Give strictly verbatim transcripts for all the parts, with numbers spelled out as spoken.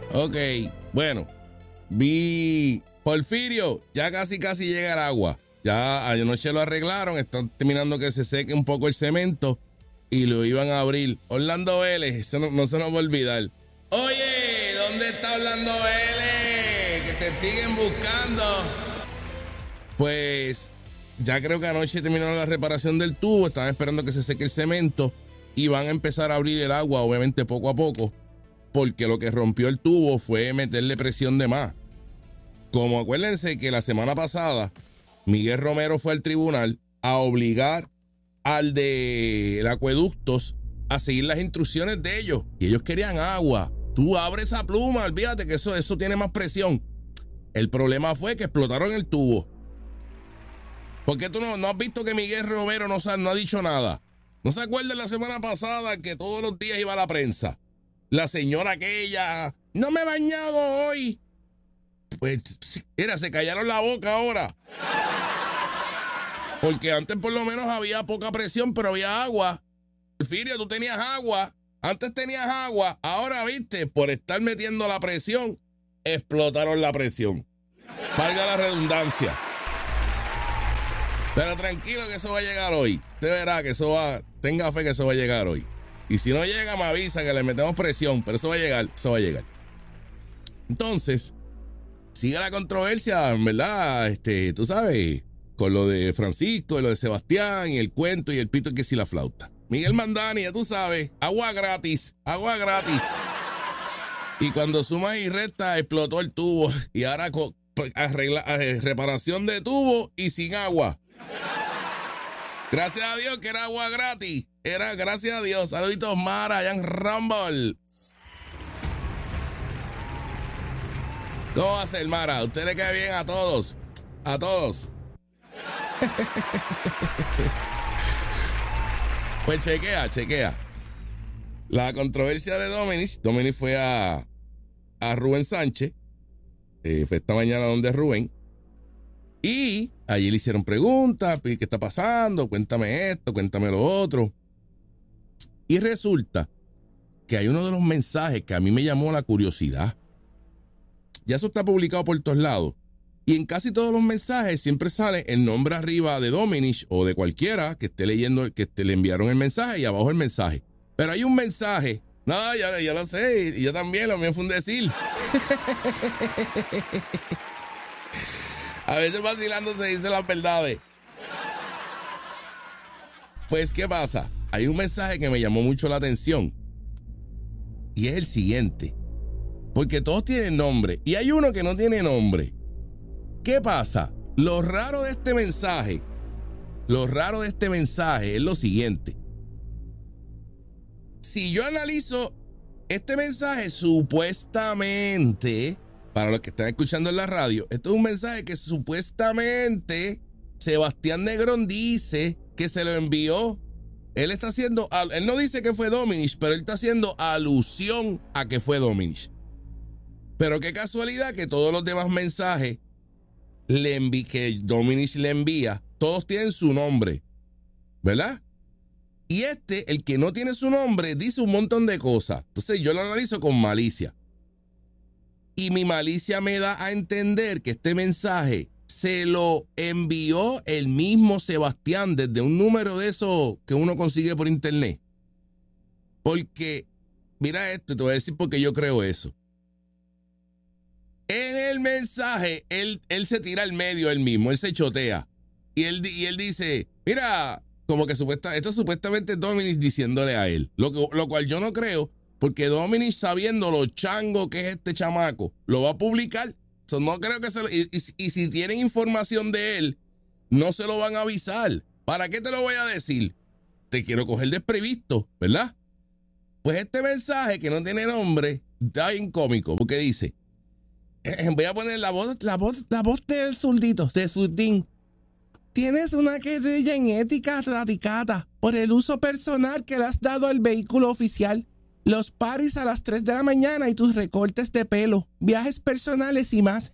Ok, bueno, vi Porfirio, ya casi casi llega el agua. Ya anoche lo arreglaron, están terminando que se seque un poco el cemento y lo iban a abrir. Orlando Vélez, eso no, no se nos va a olvidar. Oye, ¿dónde está Orlando Vélez? Que te siguen buscando. Pues ya creo que anoche terminaron la reparación del tubo, estaban esperando que se seque el cemento y van a empezar a abrir el agua, obviamente poco a poco, porque lo que rompió el tubo fue meterle presión de más. Como acuérdense que la semana pasada Miguel Romero fue al tribunal a obligar al de acueductos a seguir las instrucciones de ellos. Y ellos querían agua. Tú abres esa pluma, olvídate que eso, eso tiene más presión. El problema fue que explotaron el tubo. ¿Por qué tú no, no has visto que Miguel Romero no, no ha dicho nada? ¿No se acuerdan la semana pasada que todos los días iba a la prensa? La señora aquella, no me he bañado hoy. Pues, mira, se callaron la boca ahora. Porque antes por lo menos había poca presión, pero había agua. Porfirio, tú tenías agua. Antes tenías agua. Ahora, viste, por estar metiendo la presión, explotaron la presión. Valga la redundancia. Pero tranquilo que eso va a llegar hoy. Usted verá que eso va, tenga fe que eso va a llegar hoy. Y si no llega, me avisa que le metemos presión, pero eso va a llegar, eso va a llegar. Entonces, sigue la controversia, ¿verdad? Este, tú sabes, con lo de Francisco, y lo de Sebastián, y el cuento, y el pito, y que si la flauta. Miguel Mandani, ya tú sabes, agua gratis, agua gratis. Y cuando sumas y restas, explotó el tubo. Y ahora arregla, reparación de tubo y sin agua. Gracias a Dios que era agua gratis. Era gracias a Dios. Saluditos Mara, Jan Rumble. ¿Cómo va a ser, Mara? Usted le cae bien a todos. A todos. Pues chequea, chequea. La controversia de Dominic. Dominic fue a, a Rubén Sánchez. Eh, fue esta mañana donde Rubén. Y allí le hicieron preguntas. ¿Qué está pasando? Cuéntame esto, cuéntame lo otro. Y resulta que hay uno de los mensajes que a mí me llamó la curiosidad. Ya eso está publicado por todos lados. Y en casi todos los mensajes siempre sale el nombre arriba de Dominic o de cualquiera que esté leyendo, que esté, le enviaron el mensaje y abajo el mensaje. Pero hay un mensaje. No, ya, ya lo sé. Y yo también, lo mío fue un decir. A veces vacilando se dice las verdades. Pues, ¿qué pasa? Hay un mensaje que me llamó mucho la atención. Y es el siguiente. Porque todos tienen nombre. Y hay uno que no tiene nombre. ¿Qué pasa? Lo raro de este mensaje, lo raro de este mensaje es lo siguiente. Si yo analizo este mensaje, supuestamente, para los que están escuchando en la radio, esto es un mensaje que supuestamente Sebastián Negrón dice que se lo envió. Él está haciendo, él no dice que fue Dominic, pero él está haciendo alusión a que fue Dominic. Pero qué casualidad que todos los demás mensajes le envi que Dominic le envía, todos tienen su nombre, ¿verdad? Y este, el que no tiene su nombre, dice un montón de cosas. Entonces yo lo analizo con malicia. Y mi malicia me da a entender que este mensaje se lo envió el mismo Sebastián desde un número de esos que uno consigue por internet. Porque, mira esto, te voy a decir por qué yo creo eso. En el mensaje, él, él se tira al medio él mismo, él se chotea. Y él, y él dice, mira, como que supuesta, esto supuestamente es Dominic diciéndole a él. Lo, que, lo cual yo no creo, porque Dominic, sabiendo lo chango que es este chamaco, lo va a publicar. So, no creo que se lo, y, y, y si tienen información de él, no se lo van a avisar. ¿Para qué te lo voy a decir? Te quiero coger desprevisto, ¿verdad? Pues este mensaje que no tiene nombre está bien cómico, porque dice, voy a poner la voz, la voz, la voz del zurdito, de Zurdín. Tienes una querella en ética radicada por el uso personal que le has dado al vehículo oficial, los paris a las tres de la mañana y tus recortes de pelo, viajes personales y más.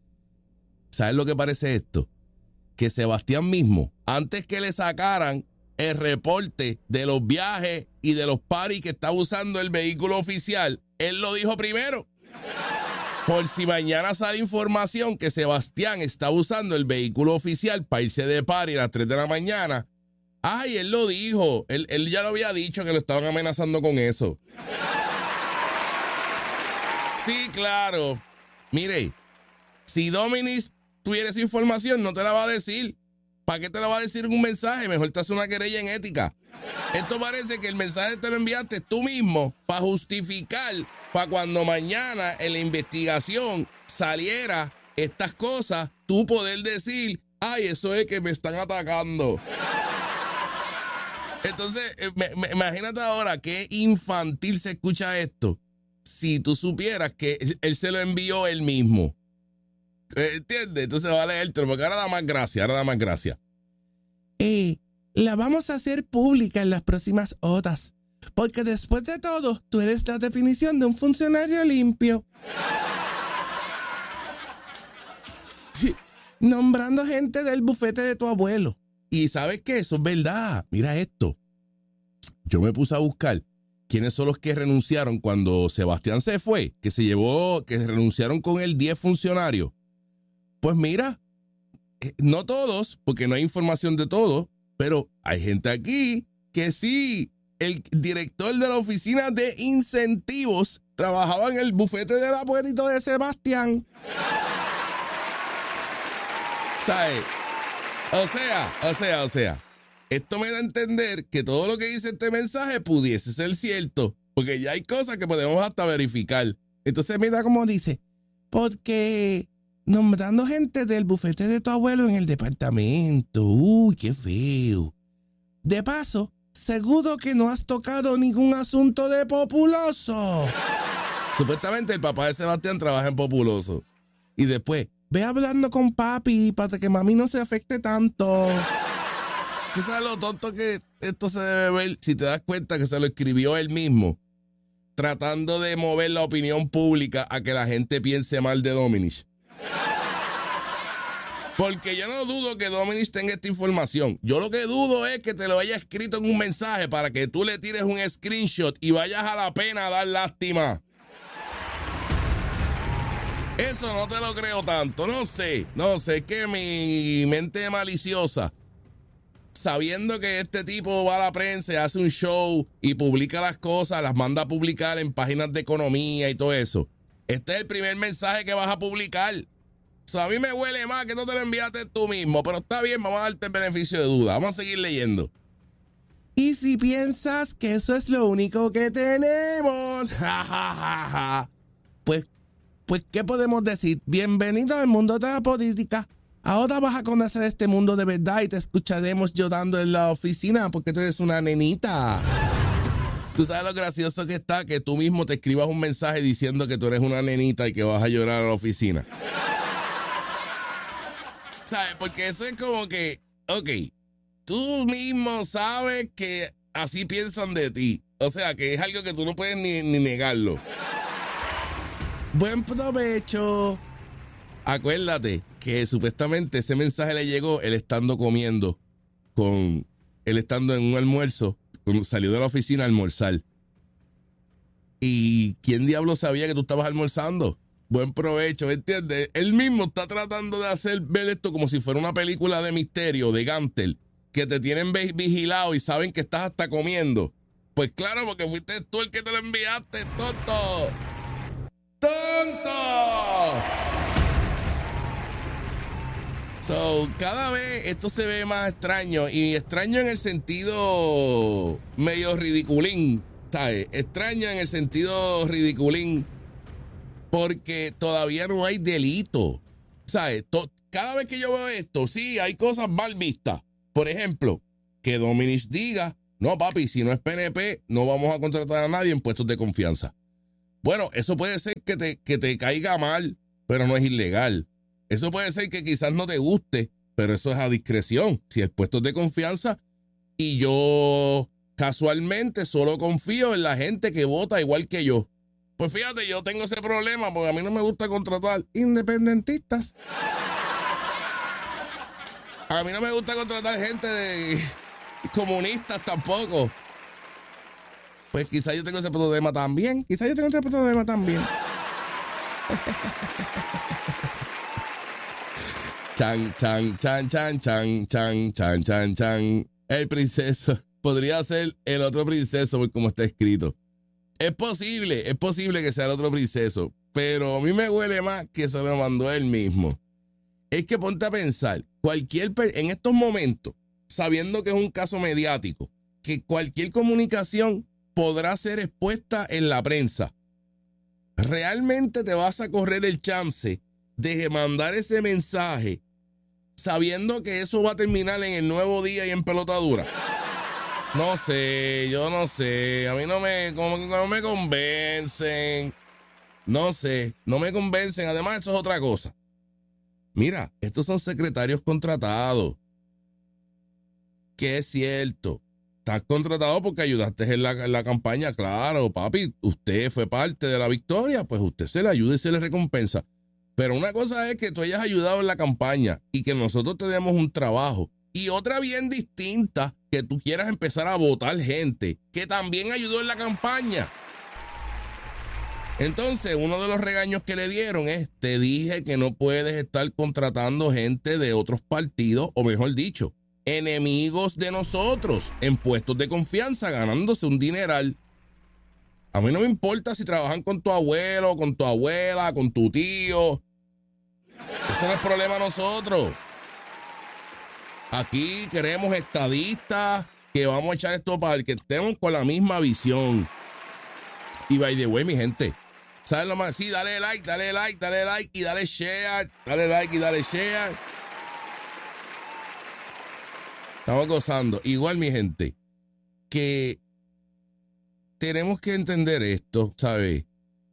¿Sabes lo que parece esto? Que Sebastián mismo, antes que le sacaran el reporte de los viajes y de los parties que está usando el vehículo oficial. Él lo dijo primero. Por si mañana sale información que Sebastián está usando el vehículo oficial para irse de party a las tres de la mañana. Ay, él lo dijo. Él, él ya lo había dicho que lo estaban amenazando con eso. Sí, claro. Mire, si Dominic tuviera esa información, no te la va a decir. ¿Para qué te la va a decir en un mensaje? Mejor te hace una querella en ética. Esto parece que el mensaje te lo enviaste tú mismo para justificar, para cuando mañana en la investigación saliera estas cosas, tú poder decir, ay, eso es que me están atacando. Entonces, me, me, imagínate ahora qué infantil se escucha esto si tú supieras que él se lo envió él mismo. ¿Entiendes? Entonces va a leértelo porque ahora da más gracia, ahora da más gracia. Eh, la vamos a hacer pública en las próximas horas, porque después de todo, tú eres la definición de un funcionario limpio. Sí, nombrando gente del bufete de tu abuelo. Y ¿sabes qué? Eso es verdad. Mira esto. Yo me puse a buscar quiénes son los que renunciaron cuando Sebastián se fue, que se llevó, que renunciaron con él diez funcionarios. Pues mira, no todos, porque no hay información de todos, pero hay gente aquí que sí. El director de la oficina de incentivos trabajaba en el bufete del abuelito de Sebastián. ¿Sabes? O sea, o sea, o sea, esto me da a entender que todo lo que dice este mensaje pudiese ser cierto, porque ya hay cosas que podemos hasta verificar. Entonces mira cómo dice, porque nombrando gente del bufete de tu abuelo en el departamento, uy, qué feo. De paso, seguro que no has tocado ningún asunto de Populoso. Supuestamente el papá de Sebastián trabaja en Populoso. Y después, ve hablando con papi para que mami no se afecte tanto. ¿Tú sabes lo tonto que esto se debe ver? Si te das cuenta que se lo escribió él mismo, tratando de mover la opinión pública a que la gente piense mal de Dominic. Porque yo no dudo que Dominic tenga esta información. Yo lo que dudo es que te lo haya escrito en un mensaje para que tú le tires un screenshot y vayas a la pena a dar lástima. Eso no te lo creo tanto. No sé, no sé, es que mi mente maliciosa, sabiendo que este tipo va a la prensa, hace un show y publica las cosas, las manda a publicar en páginas de economía y todo eso. Este es el primer mensaje que vas a publicar. O sea, a mí me huele más que no te lo enviaste tú mismo, pero está bien, vamos a darte el beneficio de duda. Vamos a seguir leyendo. Y si piensas que eso es lo único que tenemos, pues, pues, ¿qué podemos decir? Bienvenido al mundo de la política. Ahora vas a conocer este mundo de verdad y te escucharemos llorando en la oficina porque tú eres una nenita. Tú sabes lo gracioso que está que tú mismo te escribas un mensaje diciendo que tú eres una nenita y que vas a llorar a la oficina. ¿Sabes? Porque eso es como que, ok, tú mismo sabes que así piensan de ti. O sea, que es algo que tú no puedes ni, ni negarlo. Buen provecho. Acuérdate que supuestamente ese mensaje le llegó él estando comiendo, con él estando en un almuerzo, cuando salió de la oficina a almorzar. ¿Y quién diablo sabía que tú estabas almorzando? Buen provecho, ¿me entiendes? Él mismo está tratando de hacer ver esto como si fuera una película de misterio, de Gantel, que te tienen vigilado y saben que estás hasta comiendo. Pues claro, porque fuiste tú el que te lo enviaste, tonto. ¡Tonto! So, cada vez esto se ve más extraño, y extraño en el sentido medio ridiculín, ¿sabes? Extraño en el sentido ridiculín, porque todavía no hay delito, ¿sabes? To- cada vez que yo veo esto, sí, hay cosas mal vistas. Por ejemplo, que Dominic diga, no papi, si no es P N P, no vamos a contratar a nadie en puestos de confianza. Bueno, eso puede ser que te, que te caiga mal, pero no es ilegal. Eso puede ser que quizás no te guste, pero eso es a discreción. Si es puestos de confianza, y yo casualmente solo confío en la gente que vota igual que yo. Pues fíjate, yo tengo ese problema porque a mí no me gusta contratar independentistas. A mí no me gusta contratar gente de, comunistas tampoco. Pues quizás yo tengo ese problema también. Quizás yo tengo ese problema también. Chan, chan, chan, chan, chan, chan, chan, chan, chan. El princeso. Podría ser el otro princeso, por como está escrito. Es posible, es posible que sea el otro princeso. Pero a mí me huele más que se lo mandó él mismo. Es que ponte a pensar, cualquier en estos momentos, sabiendo que es un caso mediático, que cualquier comunicación podrá ser expuesta en la prensa. ¿Realmente te vas a correr el chance de mandar ese mensaje sabiendo que eso va a terminar en el Nuevo Día y en pelotadura? No sé, yo no sé. A mí no me, como, no me convencen. No sé, no me convencen. Además, eso es otra cosa. Mira, estos son secretarios contratados. Que es cierto. Estás contratado porque ayudaste en la, en la campaña. Claro, papi, usted fue parte de la victoria. Pues usted se le ayuda y se le recompensa. Pero una cosa es que tú hayas ayudado en la campaña y que nosotros te demos un trabajo. Y otra bien distinta, que tú quieras empezar a votar gente que también ayudó en la campaña. Entonces, uno de los regaños que le dieron es, te dije que no puedes estar contratando gente de otros partidos, o mejor dicho, enemigos de nosotros, en puestos de confianza, ganándose un dineral. A mí no me importa si trabajan con tu abuelo, con tu abuela, con tu tío. Ese no es problema de nosotros. Aquí queremos estadistas que vamos a echar esto para que estemos con la misma visión. Y by the way, mi gente, ¿sabes lo más? Sí, dale like, dale like, dale like y dale share. Dale like y dale share. Estamos gozando. Igual, mi gente, que tenemos que entender esto, ¿sabes?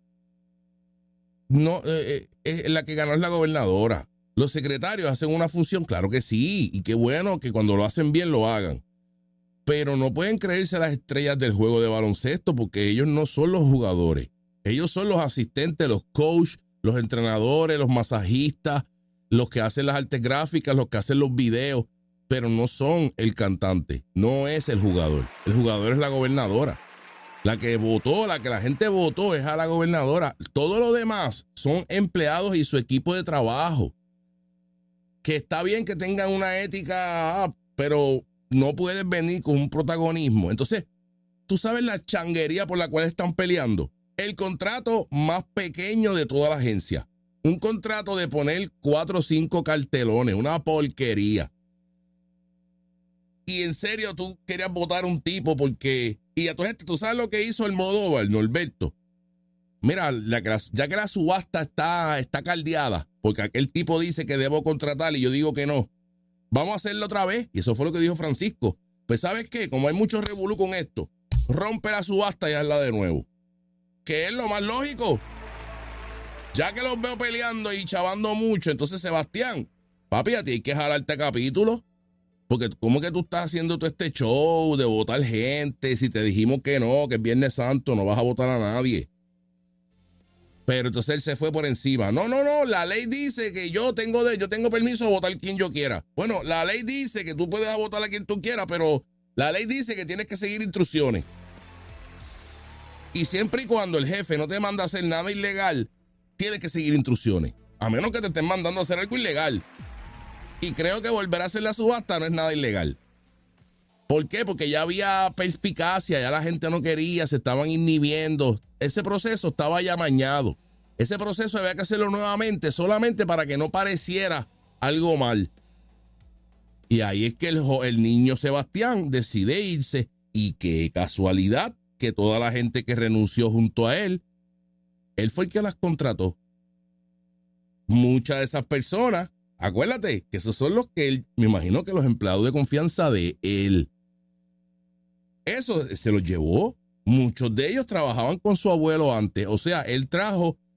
No, eh, eh, la que ganó es la gobernadora. Los secretarios hacen una función, claro que sí, y qué bueno que cuando lo hacen bien lo hagan. Pero no pueden creerse las estrellas del juego de baloncesto porque ellos no son los jugadores. Ellos son los asistentes, los coaches, los entrenadores, los masajistas, los que hacen las artes gráficas, los que hacen los videos, pero no son el cantante, no es el jugador. El jugador es la gobernadora. La que votó, la que la gente votó es a la gobernadora. Todo lo demás son empleados y su equipo de trabajo. Que está bien que tengan una ética, ah, pero no puedes venir con un protagonismo. Entonces, tú sabes la changuería por la cual están peleando. El contrato más pequeño de toda la agencia. Un contrato de poner cuatro o cinco cartelones, una porquería. Y en serio, tú querías votar a un tipo porque... Y a tu gente, ¿tú sabes lo que hizo el Modóvar, Norberto? Mira, la que la, ya que la subasta está, está caldeada, porque aquel tipo dice que debo contratar y yo digo que no, vamos a hacerlo otra vez. Y eso fue lo que dijo Francisco. Pues ¿sabes qué? Como hay mucho revolú con esto, rompe la subasta y hazla de nuevo. Que es lo más lógico. Ya que los veo peleando y chavando mucho, entonces Sebastián, papi, a ti hay que jalarte capítulo. Porque ¿cómo que tú estás haciendo todo este show de votar gente? Si te dijimos que no, que es Viernes Santo, no vas a votar a nadie. Pero entonces él se fue por encima. No, no, no, la ley dice que yo tengo, de, yo tengo permiso de votar quien yo quiera. Bueno, la ley dice que tú puedes votar a quien tú quieras, pero la ley dice que tienes que seguir instrucciones. Y siempre y cuando el jefe no te manda a hacer nada ilegal, tienes que seguir instrucciones. A menos que te estén mandando a hacer algo ilegal. Y creo que volver a hacer la subasta no es nada ilegal. ¿Por qué? Porque ya había perspicacia, ya la gente no quería, se estaban inhibiendo. Ese proceso estaba ya amañado. Ese proceso había que hacerlo nuevamente, solamente para que no pareciera algo mal. Y ahí es que el, el niño Sebastián decide irse. Y qué casualidad que toda la gente que renunció junto a él, él fue el que las contrató. Muchas de esas personas, acuérdate que esos son los que él, me imagino que los empleados de confianza de él. Eso se los llevó. Muchos de ellos trabajaban con su abuelo antes. O sea, él trajo